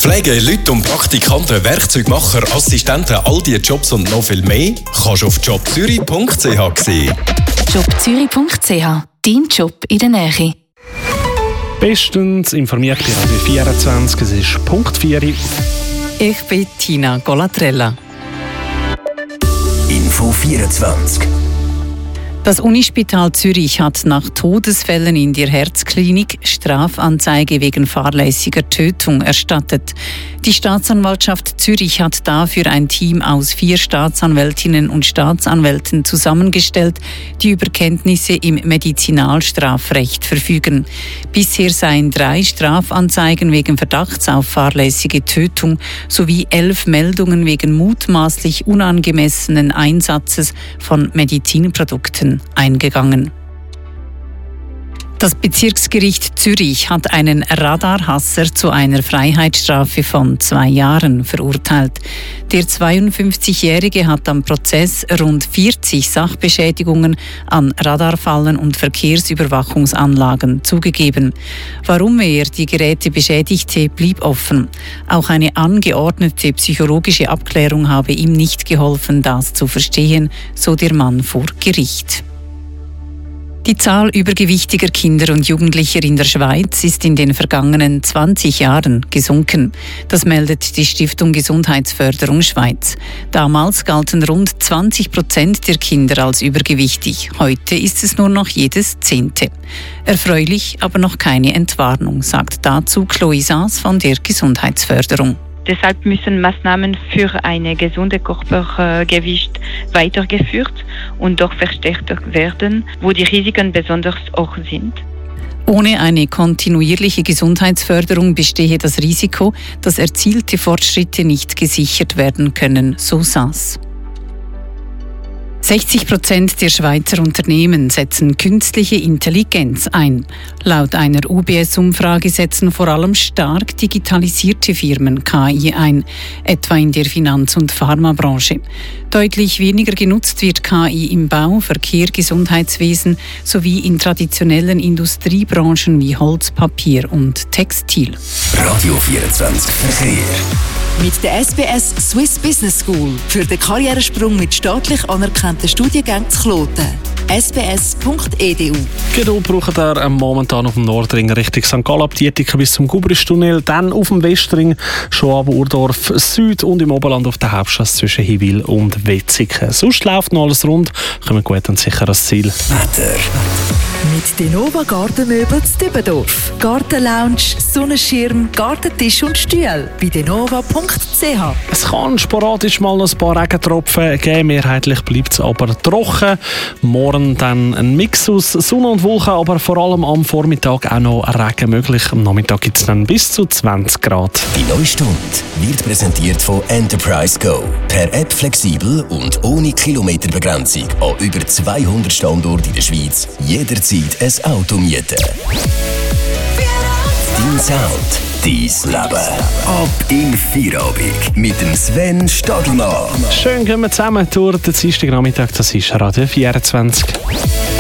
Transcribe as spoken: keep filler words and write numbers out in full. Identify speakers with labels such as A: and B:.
A: Pflege, Leute und Praktikanten, Werkzeugmacher, Assistenten, all diese Jobs und noch viel mehr kannst du auf jobzürich punkt c h sehen.
B: jobzürich punkt c h, dein Job in der Nähe.
C: Bestens informiert bei Radio vierundzwanzig, es ist Punkt vier.
D: Ich bin Tina Golatrella.
E: Info vierundzwanzig.
D: Das Unispital Zürich hat nach Todesfällen in der Herzklinik Strafanzeige wegen fahrlässiger Tötung erstattet. Die Staatsanwaltschaft Zürich hat dafür ein Team aus vier Staatsanwältinnen und Staatsanwälten zusammengestellt, die über Kenntnisse im Medizinalstrafrecht verfügen. Bisher seien drei Strafanzeigen wegen Verdachts auf fahrlässige Tötung sowie elf Meldungen wegen mutmaßlich unangemessenen Einsatzes von Medizinprodukten eingegangen. Das Bezirksgericht Zürich hat einen Radarhasser zu einer Freiheitsstrafe von zwei Jahren verurteilt. Der zweiundfünfzigjährige hat am Prozess rund vierzig Sachbeschädigungen an Radarfallen und Verkehrsüberwachungsanlagen zugegeben. Warum er die Geräte beschädigte, blieb offen. Auch eine angeordnete psychologische Abklärung habe ihm nicht geholfen, das zu verstehen, so der Mann vor Gericht. Die Zahl übergewichtiger Kinder und Jugendlicher in der Schweiz ist in den vergangenen zwanzig Jahren gesunken. Das meldet die Stiftung Gesundheitsförderung Schweiz. Damals galten rund zwanzig Prozent der Kinder als übergewichtig. Heute ist es nur noch jedes Zehnte. Erfreulich, aber noch keine Entwarnung, sagt dazu Chloe Saas von der Gesundheitsförderung.
F: Deshalb müssen Maßnahmen für ein gesundes Körpergewicht weitergeführt und doch verstärkt werden, wo die Risiken besonders hoch sind.
D: Ohne eine kontinuierliche Gesundheitsförderung bestehe das Risiko, dass erzielte Fortschritte nicht gesichert werden können, so Saas. sechzig Prozent der Schweizer Unternehmen setzen künstliche Intelligenz ein. Laut einer U B S-Umfrage setzen vor allem stark digitalisierte Firmen K I ein, etwa in der Finanz- und Pharmabranche. Deutlich weniger genutzt wird K I im Bau, Verkehr, Gesundheitswesen sowie in traditionellen Industriebranchen wie Holz, Papier und Textil.
E: Radio vierundzwanzig Verkehr.
G: Mit der S B S Swiss Business School für den Karrieresprung mit staatlich anerkannten Studiengängen zu Kloten. s b s punkt e d u.
C: Genau, braucht er momentan auf dem Nordring Richtung Sankt Gallen ab Dietiken bis zum Gubristunnel, dann auf dem Westring schon ab Urdorf Süd und im Oberland auf der Hauptstrasse zwischen Hiwil und Wetzikon. Sonst läuft noch alles rund, kommen gut und sicher ans Ziel.
E: Wetter.
G: Mit Denova Gartenmöbel zu Dübendorf. Gartenlounge, Sonnenschirm, Gartentisch und Stühle. Bei denova punkt c h.
C: Es kann sporadisch mal noch ein paar Regentropfen geben, mehrheitlich bleibt es aber trocken. Morgen dann ein Mix aus Sonne und Wolken, aber vor allem am Vormittag auch noch Regen möglich. Am Nachmittag gibt es dann bis zu zwanzig Grad.
E: Die neue Stunde wird präsentiert von Enterprise Go. Per App flexibel und ohne Kilometerbegrenzung an über zweihundert Standorten in der Schweiz. Jederzeit ein Auto mieten. Dein Sound, dein Leben. Ab in Feierabend mit dem Sven Stadelmann.
C: Schön, gehen wir zusammen durch den Dienstagnachmittag. Das ist Radio vierundzwanzig.